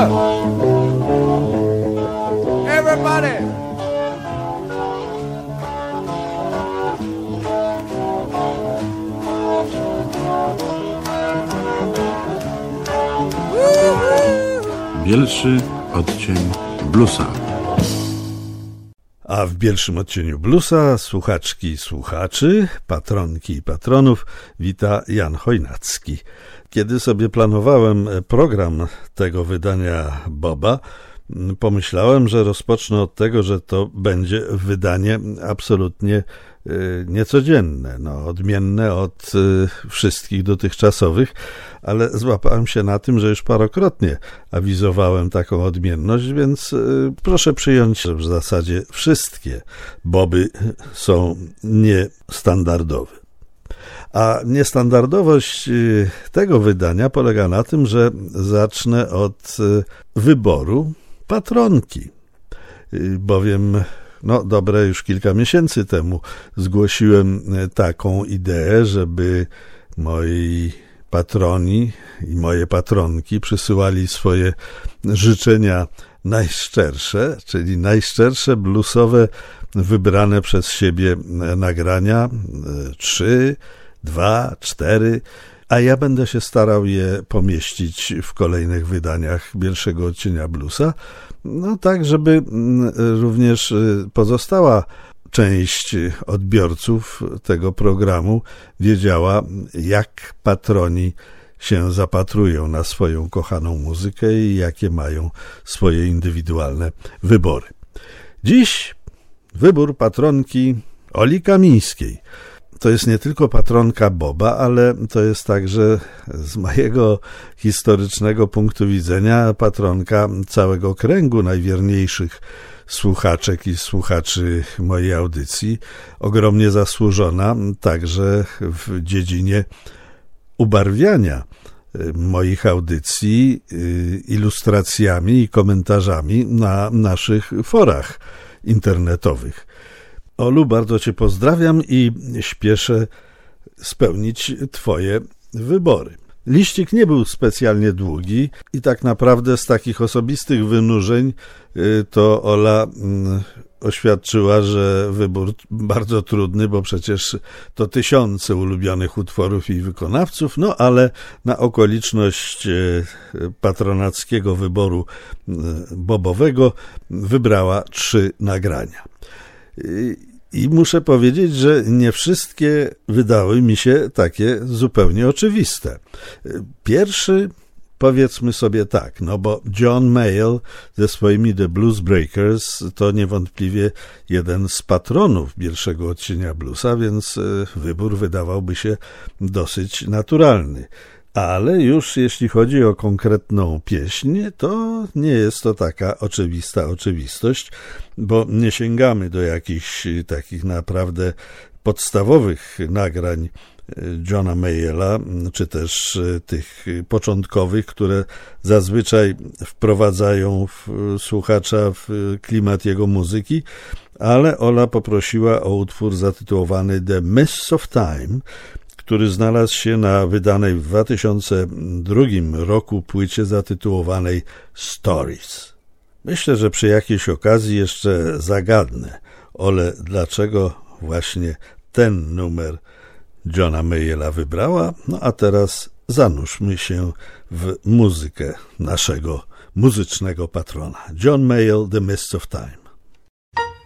Everybody. Bielszy odcień bluesa. A w pierwszym odcieniu bluesa słuchaczki i słuchaczy, patronki i patronów wita Jan Chojnacki. Kiedy sobie planowałem program tego wydania Boba, pomyślałem, że rozpocznę od tego, że to będzie wydanie absolutnie niecodzienne, odmienne od wszystkich dotychczasowych, ale złapałem się na tym, że już parokrotnie awizowałem taką odmienność, więc proszę przyjąć, że w zasadzie wszystkie Boby są niestandardowe. A niestandardowość tego wydania polega na tym, że zacznę od wyboru patronki, bowiem dobre już kilka miesięcy temu zgłosiłem taką ideę, żeby moi patroni i moje patronki przysyłali swoje życzenia najszczersze, czyli najszczersze bluesowe wybrane przez siebie nagrania 3, 2, 4, a ja będę się starał je pomieścić w kolejnych wydaniach pierwszego odcienia bluesa, tak żeby również pozostała część odbiorców tego programu wiedziała, jak patroni się zapatrują na swoją kochaną muzykę i jakie mają swoje indywidualne wybory. Dziś wybór patronki Oli Kamińskiej. To jest nie tylko patronka Boba, ale to jest także z mojego historycznego punktu widzenia patronka całego kręgu najwierniejszych słuchaczek i słuchaczy mojej audycji, ogromnie zasłużona także w dziedzinie ubarwiania moich audycji ilustracjami i komentarzami na naszych forach internetowych. Olu, bardzo Cię pozdrawiam i śpieszę spełnić Twoje wybory. Liścik nie był specjalnie długi i tak naprawdę z takich osobistych wynurzeń to Ola oświadczyła, że wybór bardzo trudny, bo przecież to tysiące ulubionych utworów i wykonawców, ale na okoliczność patronackiego wyboru bobowego wybrała 3 nagrania. I muszę powiedzieć, że nie wszystkie wydały mi się takie zupełnie oczywiste. Pierwszy, powiedzmy sobie tak, bo John Mayall ze swoimi The Blues Breakers to niewątpliwie jeden z patronów pierwszego odcienia bluesa, więc wybór wydawałby się dosyć naturalny. Ale już jeśli chodzi o konkretną pieśń, to nie jest to taka oczywista oczywistość, bo nie sięgamy do jakichś takich naprawdę podstawowych nagrań Johna Mayalla, czy też tych początkowych, które zazwyczaj wprowadzają słuchacza w klimat jego muzyki, ale Ola poprosiła o utwór zatytułowany The Mists of Time, który znalazł się na wydanej w 2002 roku płycie zatytułowanej Stories. Myślę, że przy jakiejś okazji jeszcze zagadnę Ole, dlaczego właśnie ten numer Johna Mayalla wybrała, a teraz zanurzmy się w muzykę naszego muzycznego patrona. John Mayall, The Mists of Time.